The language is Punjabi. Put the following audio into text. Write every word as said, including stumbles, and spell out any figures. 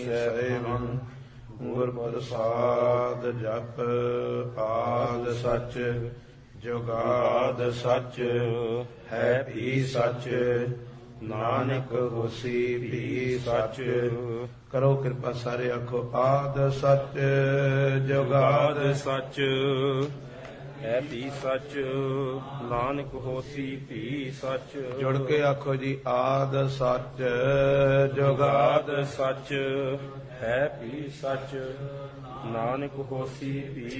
ਸੇਵਨ ਗੁਰ ਪ੍ਰਸਾਦ ਜਪ ਆਦ ਸਚ ਜੁਗਾਦ ਸਚ ਹੈ ਵੀ ਸਚ ਨਾਨਕ ਹੋਸੀ ਵੀ ਸਚ। ਕਰੋ ਕਿਰਪਾ ਸਾਰੇ ਆਖੋ ਆਦ ਸਚ ਜੁਗਾਦ ਸਚ ਹੈ ਵੀ ਸਚ ਨਾਨਕ ਹੋਸੀ ਵੀ ਸਚ। ਜੁੜ ਕੇ ਆਖੋ ਜੀ ਆਦ ਸਚ ਜੁਗਾਦ ਸਚ ਹੈ ਵੀ ਸਚ ਨਾਨਕ ਹੋਸੀ ਵੀ